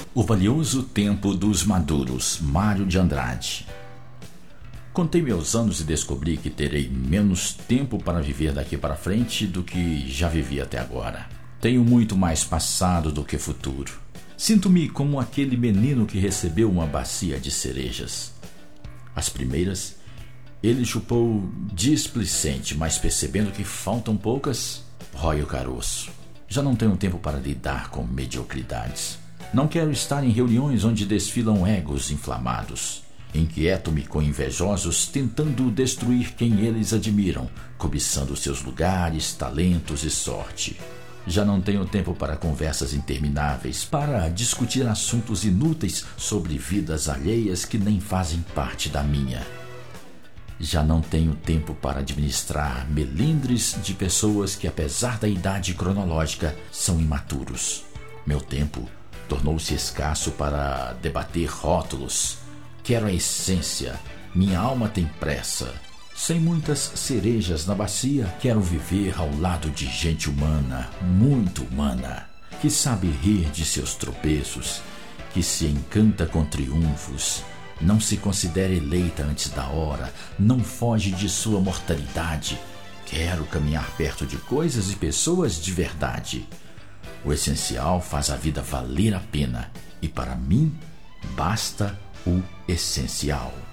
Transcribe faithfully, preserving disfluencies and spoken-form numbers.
O valioso tempo dos maduros, Mário de Andrade. Contei meus anos e descobri que terei menos tempo para viver daqui para frente do que já vivi até agora. Tenho muito mais passado do que futuro. Sinto-me como aquele menino que recebeu uma bacia de cerejas. As primeiras, ele chupou displicente, mas percebendo que faltam poucas, rói o caroço. Já não tenho tempo para lidar com mediocridades. Não quero estar em reuniões onde desfilam egos inflamados. Inquieto-me com invejosos tentando destruir quem eles admiram, cobiçando seus lugares, talentos e sorte. Já não tenho tempo para conversas intermináveis, para discutir assuntos inúteis sobre vidas alheias que nem fazem parte da minha. Já não tenho tempo para administrar melindres de pessoas que, apesar da idade cronológica, são imaturos. Meu tempo tornou-se escasso para debater rótulos. Quero a essência, minha alma tem pressa. Sem muitas cerejas na bacia, quero viver ao lado de gente humana, muito humana, que sabe rir de seus tropeços, que se encanta com triunfos, não se considera eleita antes da hora, não foge de sua mortalidade. Quero caminhar perto de coisas e pessoas de verdade. O essencial faz a vida valer a pena, e para mim basta o essencial.